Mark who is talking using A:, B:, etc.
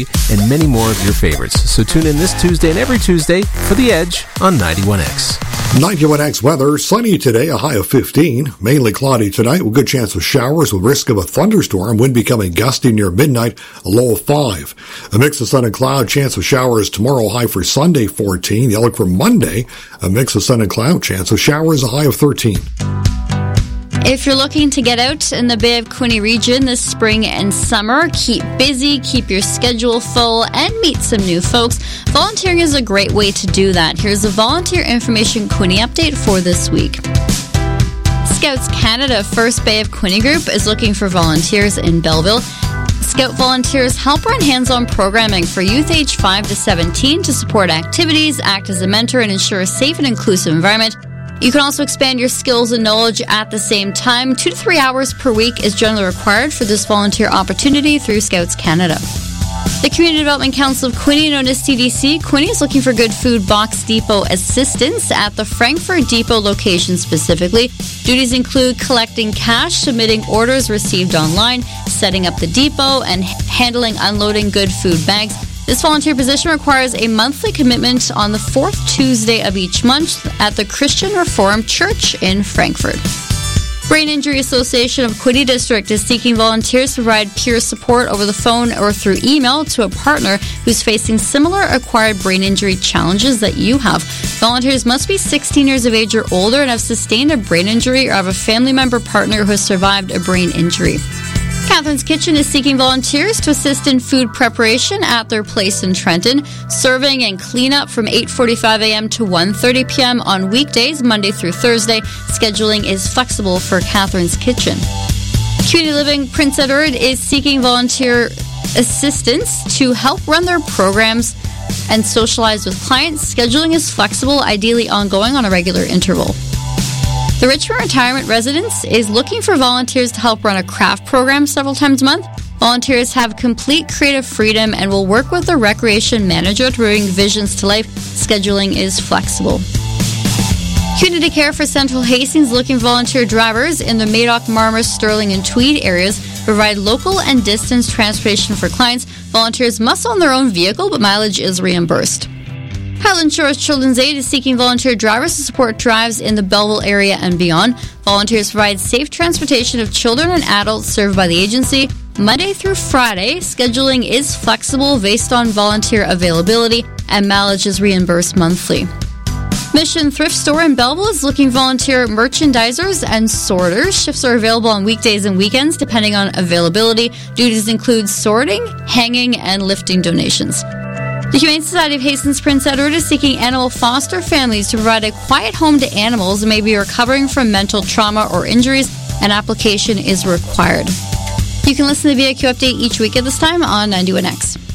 A: and many more of your favorites. So tune in this Tuesday and every Tuesday for The Edge on 91X.
B: 91X weather, sunny today, a high of 15. Mainly cloudy tonight with good chance of showers with risk of a thunderstorm. Wind becoming gusty near midnight, a low of 5. A mix of sun and cloud, chance of showers tomorrow, high for Sunday 14. The outlook for Monday, a mix of sun and cloud, chance of showers, a high of 13.
C: If you're looking to get out in the Bay of Quinte region this spring and summer, keep busy, keep your schedule full, and meet some new folks, volunteering is a great way to do that. Here's a Volunteer Information Quinte update for this week. Scouts Canada First Bay of Quinte Group is looking for volunteers in Belleville. Scout volunteers help run hands-on programming for youth aged 5 to 17 to support activities, act as a mentor, and ensure a safe and inclusive environment. You can also expand your skills and knowledge at the same time. 2 to 3 hours per week is generally required for this volunteer opportunity through Scouts Canada. The Community Development Council of Quinte, known as CDC, Quinte is looking for Good Food Box Depot assistance at the Frankfurt Depot location specifically. Duties include collecting cash, submitting orders received online, setting up the depot, and handling unloading good food bags. This volunteer position requires a monthly commitment on the 4th Tuesday of each month at the Christian Reformed Church in Frankfurt. Brain Injury Association of Quinte District is seeking volunteers to provide peer support over the phone or through email to a partner who's facing similar acquired brain injury challenges that you have. Volunteers must be 16 years of age or older and have sustained a brain injury or have a family member partner who has survived a brain injury. Catherine's Kitchen is seeking volunteers to assist in food preparation at their place in Trenton, serving and cleanup from 8:45 a.m. to 1:30 p.m. on weekdays, Monday through Thursday. Scheduling is flexible for Catherine's Kitchen. Community Living Prince Edward is seeking volunteer assistance to help run their programs and socialize with clients. Scheduling is flexible, ideally ongoing on a regular interval. The Richmond Retirement Residence is looking for volunteers to help run a craft program several times a month. Volunteers have complete creative freedom and will work with the recreation manager to bring visions to life. Scheduling is flexible. Community Care for Central Hastings looking for volunteer drivers in the Madoc, Marmor, Sterling, and Tweed areas to provide local and distance transportation for clients. Volunteers must own their own vehicle, but mileage is reimbursed. Highland Shores Children's Aid is seeking volunteer drivers to support drives in the Belleville area and beyond. Volunteers provide safe transportation of children and adults served by the agency. Monday through Friday, scheduling is flexible based on volunteer availability, and mileage is reimbursed monthly. Mission Thrift Store in Belleville is looking for volunteer merchandisers and sorters. Shifts are available on weekdays and weekends depending on availability. Duties include sorting, hanging, and lifting donations. The Humane Society of Hastings Prince Edward is seeking animal foster families to provide a quiet home to animals who may be recovering from mental trauma or injuries. An application is required. You can listen to the VIQ update each week at this time on 91X.